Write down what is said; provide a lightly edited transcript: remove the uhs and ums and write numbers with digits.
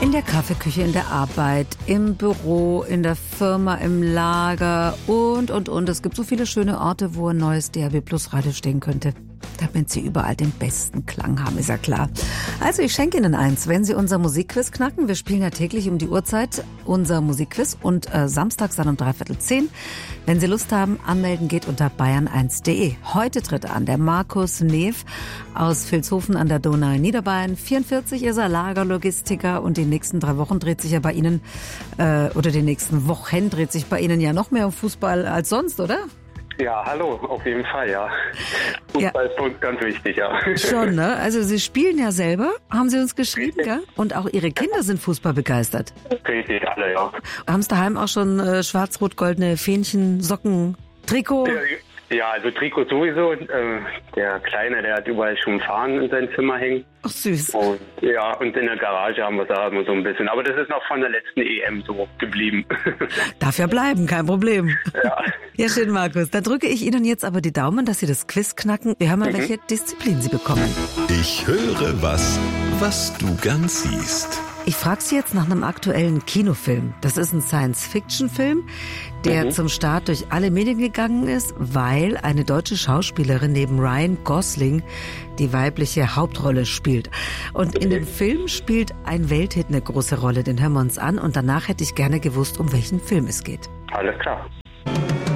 In der Kaffeeküche, in der Arbeit, im Büro, in der Firma, im Lager und. Es gibt so viele schöne Orte, wo ein neues DAB+ Radio stehen könnte. Damit Sie überall den besten Klang haben, ist ja klar. Also ich schenke Ihnen eins, wenn Sie unser Musikquiz knacken. Wir spielen ja täglich um die Uhrzeit unser Musikquiz und samstags dann um 9:45. Wenn Sie Lust haben, anmelden geht unter bayern1.de. Heute tritt an der Markus Neef aus Vilshofen an der Donau in Niederbayern. 44 ist er, Lagerlogistiker, und die nächsten 3 Wochen dreht sich ja bei Ihnen, oder die nächsten Wochen dreht sich bei Ihnen ja noch mehr um Fußball als sonst, oder? Ja, hallo, auf jeden Fall, ja. Fußball ist für uns ganz wichtig, ja. Schon, ne? Also Sie spielen ja selber, haben Sie uns geschrieben, gell? Und auch Ihre Kinder sind Fußball begeistert. Richtig, alle, ja. Haben Sie daheim auch schon schwarz-rot-goldene Fähnchen, Socken, Trikot? Ja, also Trikot sowieso. Der Kleine, der hat überall schon Fahnen in seinem Zimmer hängen. Ach, süß. Und, ja, und in der Garage haben wir da so ein bisschen. Aber das ist noch von der letzten EM so geblieben. Darf ja bleiben, kein Problem. Ja. Ja, schön, Markus. Dann drücke ich Ihnen jetzt aber die Daumen, dass Sie das Quiz knacken. Wir hören mal, welche Disziplin Sie bekommen. Ich höre was du gern siehst. Ich frage Sie jetzt nach einem aktuellen Kinofilm. Das ist ein Science-Fiction-Film, der zum Start durch alle Medien gegangen ist, weil eine deutsche Schauspielerin neben Ryan Gosling die weibliche Hauptrolle spielt. Und in dem Film spielt ein Welthit eine große Rolle. Den hören wir uns an und danach hätte ich gerne gewusst, um welchen Film es geht. Alles klar.